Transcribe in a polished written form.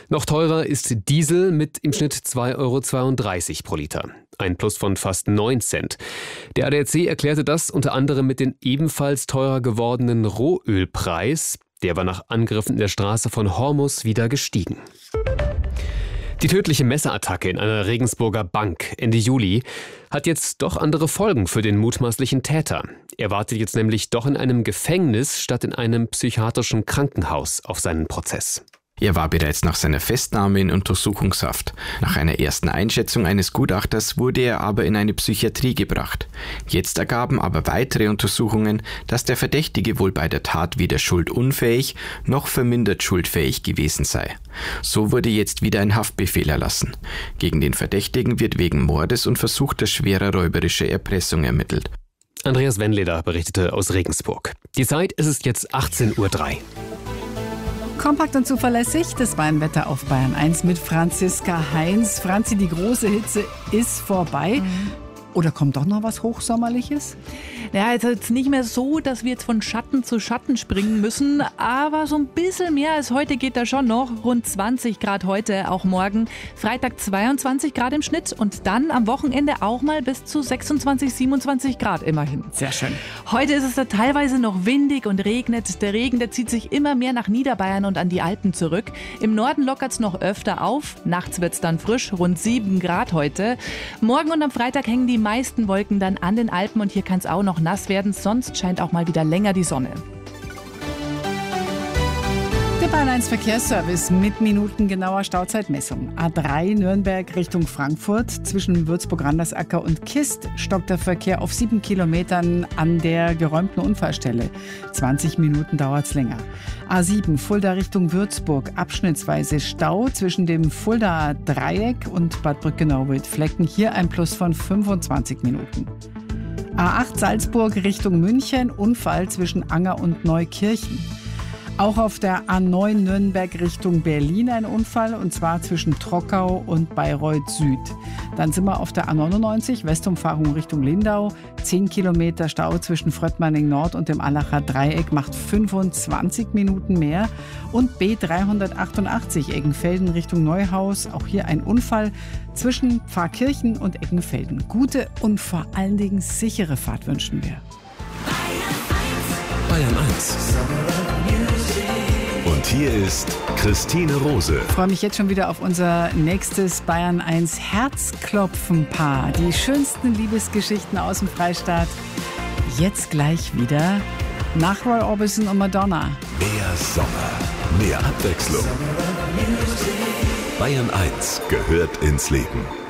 Noch teurer ist Diesel mit im Schnitt 2,32 € pro Liter. Ein Plus von fast 9 Cent. Der ADAC erklärte das unter anderem mit dem ebenfalls teurer gewordenen Rohölpreis. Der war nach Angriffen in der Straße von Hormuz wieder gestiegen. Die tödliche Messerattacke in einer Regensburger Bank Ende Juli hat jetzt doch andere Folgen für den mutmaßlichen Täter. Er wartet jetzt nämlich doch in einem Gefängnis statt in einem psychiatrischen Krankenhaus auf seinen Prozess. Er war bereits nach seiner Festnahme in Untersuchungshaft. Nach einer ersten Einschätzung eines Gutachters wurde er aber in eine Psychiatrie gebracht. Jetzt ergaben aber weitere Untersuchungen, dass der Verdächtige wohl bei der Tat weder schuldunfähig noch vermindert schuldfähig gewesen sei. So wurde jetzt wieder ein Haftbefehl erlassen. Gegen den Verdächtigen wird wegen Mordes und versuchter schwerer räuberischer Erpressung ermittelt. Andreas Wendleder berichtete aus Regensburg. Die Zeit, es ist jetzt 18:03 Uhr. Kompakt und zuverlässig, das war ein Wetter auf Bayern 1 mit Franziska Heinz. Franzi, die große Hitze ist vorbei. Oder kommt doch noch was Hochsommerliches? Ja, jetzt nicht mehr so, dass wir jetzt von Schatten zu Schatten springen müssen, aber so ein bisschen mehr als heute geht da schon noch. Rund 20 Grad heute, auch morgen. Freitag 22 Grad im Schnitt und dann am Wochenende auch mal bis zu 26, 27 Grad immerhin. Sehr schön. Heute ist es da teilweise noch windig und regnet. Der Regen, der zieht sich immer mehr nach Niederbayern und an die Alpen zurück. Im Norden lockert es noch öfter auf. Nachts wird es dann frisch, rund 7 Grad heute. Morgen und am Freitag hängen die meisten Wolken dann an den Alpen und hier kann es auch noch nass werden, sonst scheint auch mal wieder länger die Sonne. Der Bayern 1 Verkehrsservice mit minutengenauer Stauzeitmessung. A3 Nürnberg Richtung Frankfurt. Zwischen Würzburg-Randersacker und Kist stockt der Verkehr auf 7 Kilometern an der geräumten Unfallstelle. 20 Minuten dauert es länger. A7 Fulda Richtung Würzburg. Abschnittsweise Stau zwischen dem Fuldaer Dreieck und Bad Brückenau-Wildflecken. Hier ein Plus von 25 Minuten. A8 Salzburg Richtung München. Unfall zwischen Anger und Neukirchen. Auch auf der A9 Nürnberg Richtung Berlin ein Unfall, und zwar zwischen Trockau und Bayreuth Süd. Dann sind wir auf der A99 Westumfahrung Richtung Lindau. 10 Kilometer Stau zwischen Fröttmanning Nord und dem Allacher Dreieck macht 25 Minuten mehr. Und B388 Eggenfelden Richtung Neuhaus. Auch hier ein Unfall zwischen Pfarrkirchen und Eggenfelden. Gute und vor allen Dingen sichere Fahrt wünschen wir. Bayern 1. Und hier ist Christine Rose. Ich freue mich jetzt schon wieder auf unser nächstes Bayern 1 Herzklopfen-Paar. Die schönsten Liebesgeschichten aus dem Freistaat. Jetzt gleich wieder nach Roy Orbison und Madonna. Mehr Sommer, mehr Abwechslung. Bayern 1 gehört ins Leben.